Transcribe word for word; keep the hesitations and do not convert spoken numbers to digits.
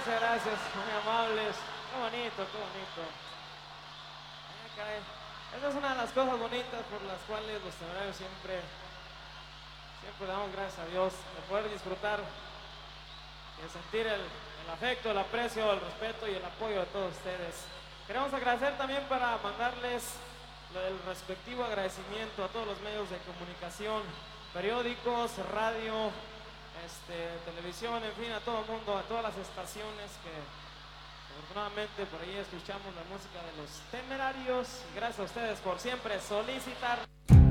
Gracias, gracias, muy amables. Qué bonito, qué bonito. Ah, caray. Esa es una de las cosas bonitas por las cuales los temerarios siempre, siempre damos gracias a Dios de poder disfrutar y de sentir el, el afecto, el aprecio, el respeto y el apoyo de todos ustedes. Queremos agradecer también para mandarles el respectivo agradecimiento a todos los medios de comunicación, periódicos, radio, este, televisión, en fin, a todo el mundo, a todas las estaciones que afortunadamente por ahí escuchamos la música de los Temerarios. Y gracias a ustedes por siempre solicitar.